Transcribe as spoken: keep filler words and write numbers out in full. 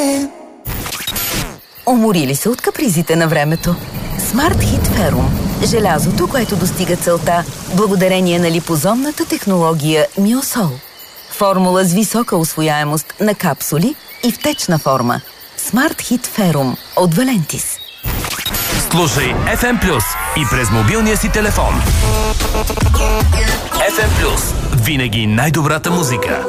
Уморили се от капризите на времето? Smart Hit Ferrum. Желязото, което достига целта благодарение на липозомната технология Миосол. Формула с висока усвояемост на капсули и в течна форма. Smart Hit Ferrum от Valentis. Слушай еф ем Плюс и през мобилния си телефон. еф ем Плюс. Винаги най-добрата музика.